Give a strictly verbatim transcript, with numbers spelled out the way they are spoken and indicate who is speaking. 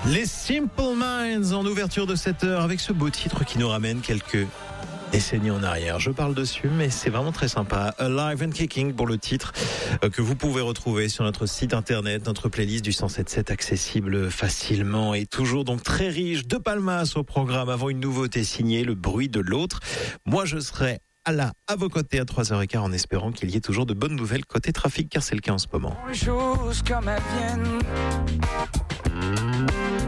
Speaker 1: Les Simple Minds en ouverture de cette heure avec ce beau titre qui nous ramène quelques décennies en arrière. Je parle dessus, mais c'est vraiment très sympa. Alive and Kicking pour le titre que vous pouvez retrouver sur notre site internet, notre playlist du cent sept virgule sept accessible facilement et toujours donc très riche de palmas au programme avant une nouveauté signée, le bruit de l'autre. Moi, je serai à la, à vos côtés à trois heures quinze en espérant qu'il y ait toujours de bonnes nouvelles côté trafic car c'est le cas en ce moment.
Speaker 2: Les choses comme elles viennent.